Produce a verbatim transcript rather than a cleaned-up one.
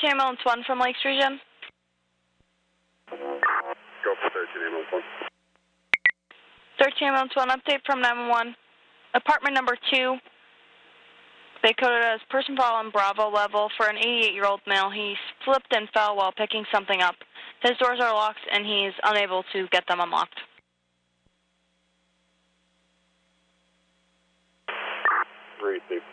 thirteen ambulance one from Lakes Region. Go for thirteen ambulance one. thirteen ambulance one, update from nine one one. Apartment number two. They coded as person fall on Bravo level for an eighty-eight-year-old male. He slipped and fell while picking something up. His doors are locked, and he's unable to get them unlocked. Three,